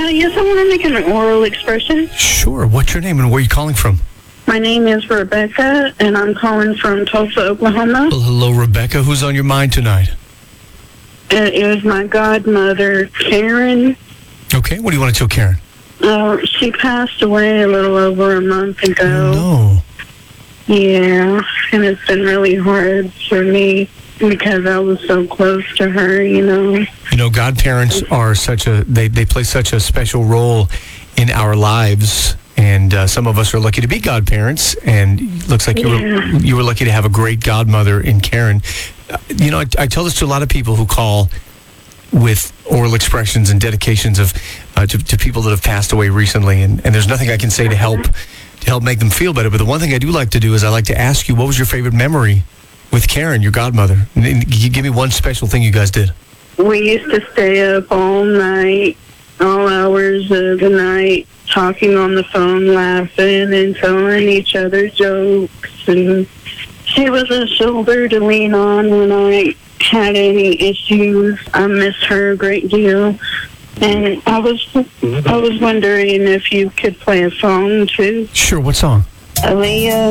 Yes, I want to make an oral expression. Sure. What's your name and where are you calling from? My name is Rebecca, and I'm calling from Tulsa, Oklahoma. Well, hello, Rebecca. Who's on your mind tonight? It is my godmother, Karen. Okay. What do you want to tell Karen? She passed away a little over a month ago. No. Yeah, and it's been really hard for me because I was so close to her, you know. You know, godparents are they play such a special role in our lives. And some of us are lucky to be godparents, and it looks like you were lucky to have a great godmother in Karen. You know, I tell this to a lot of people who call with oral expressions and dedications of to people that have passed away recently, and there's nothing I can say to help make them feel better. But the one thing I do like to do is I like to ask you, what was your favorite memory with Karen, your godmother? And you give me one special thing you guys did. We used to stay up all night, all hours of the night, talking on the phone, laughing and telling each other jokes. And she was a shoulder to lean on when I had any issues. I miss her a great deal. And I was wondering if you could play a song too. Sure, what song? Aaliyah.